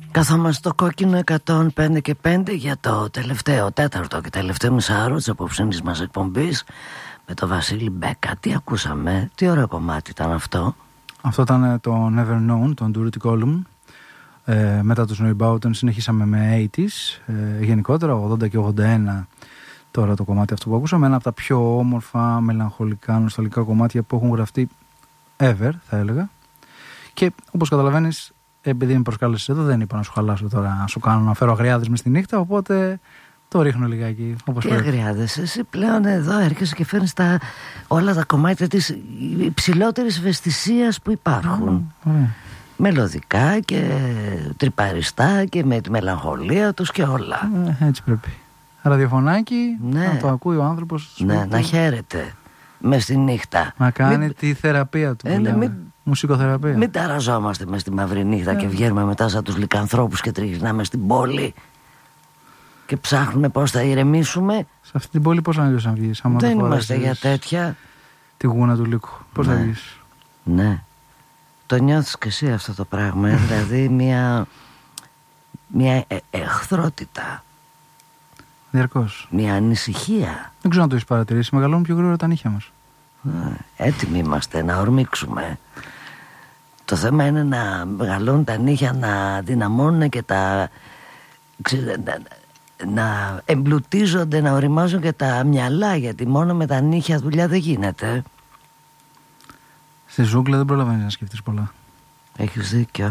Καθόμαστε στο κόκκινο 105 και 5 για το τελευταίο, τέταρτο και τελευταίο μισάωρο της απόψινής μας εκπομπής με τον Βασίλη Μπέκα. Τι ακούσαμε, τι ωραίο κομμάτι ήταν αυτό. Αυτό ήταν το Never Known, τον Duty Column. Μετά το Snowy Bowden συνεχίσαμε με 80s, γενικότερα 80 και 81. Τώρα το κομμάτι αυτό που ακούσαμε, ένα από τα πιο όμορφα, μελαγχολικά, νοσταλγικά κομμάτια που έχουν γραφτεί ever, θα έλεγα. Και όπως καταλαβαίνεις, επειδή με προσκάλεσες εδώ, δεν είπα να σου χαλάσω τώρα, να σου κάνω να φέρω αγριάδες μες στη νύχτα, οπότε το ρίχνω λιγάκι. Τι αγριάδες, εσύ πλέον εδώ έρχεσαι και φέρνεις όλα τα κομμάτια της υψηλότερης ευαισθησίας που υπάρχουν. Μελωδικά και τρυπαριστά και με τη μελαγχολία τους και όλα. Έτσι πρέπει. Ραδιοφωνάκι, ναι. Να το ακούει ο άνθρωπος. Ναι, να χαίρεται μες στη νύχτα. Να κάνει τη θεραπεία του. Μουσικοθεραπεία. Μην ταραζόμαστε μες στη μαύρη νύχτα και βγαίνουμε μετά σαν τους λυκανθρώπους και τριγυρνάμε στην πόλη και ψάχνουμε πώς θα ηρεμήσουμε. Σε αυτή την πόλη πώς να βγεις, δεν είμαστε για τέτοια. Τη γούνα του λύκου. Πώς θα βγεις. Ναι. Το νιώθεις και εσύ αυτό το πράγμα, δηλαδή μια εχθρότητα. Διαρκώς. Μια ανησυχία. Δεν ξέρω αν το έχεις παρατηρήσει, μεγαλώνουν πιο γρήγορα τα νύχια μας. Έτοιμοι είμαστε να ορμήξουμε. Το θέμα είναι να μεγαλώνουν τα νύχια, να δυναμώνουν και να εμπλουτίζονται, να οριμάζουν και τα μυαλά, γιατί μόνο με τα νύχια δουλειά δεν γίνεται. Στη ζούγκλα δεν προλαβαίνεις να σκεφτείς πολλά. Έχεις δίκιο.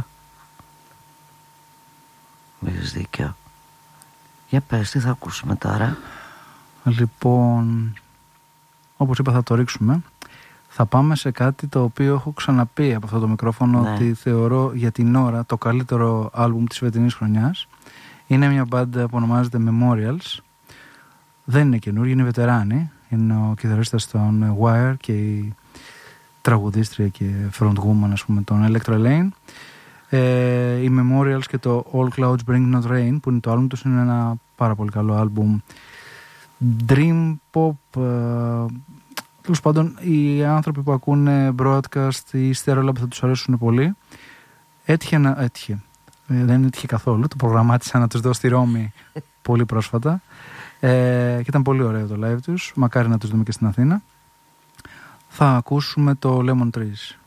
Για πες, τι θα ακούσουμε τώρα. Λοιπόν, όπως είπα θα το ρίξουμε. Θα πάμε σε κάτι το οποίο έχω ξαναπεί από αυτό το μικρόφωνο, ότι θεωρώ για την ώρα το καλύτερο άλμπουμ της φετινής χρονιάς. Είναι μια μπάντα που ονομάζεται Memorials. Δεν είναι καινούργια, είναι βετεράνοι. Είναι ο κιθαρίστας των Wire και η τραγουδίστρια και frontwoman, ας πούμε, των Electra Lane. Οι Memorials και το All Clouds Bring Not Rain, που είναι το άλμπουμ τους, είναι ένα πάρα πολύ καλό άλμπουμ dream pop. Τέλος πάντων, οι άνθρωποι που ακούνε broadcast ή Stereolab θα τους αρέσουν πολύ. Έτυχε. Δεν έτυχε καθόλου. Το προγραμμάτισα να τους δω στη Ρώμη πολύ πρόσφατα. Και ήταν πολύ ωραίο το live τους. Μακάρι να τους δούμε και στην Αθήνα. Θα ακούσουμε το Lemon Trees.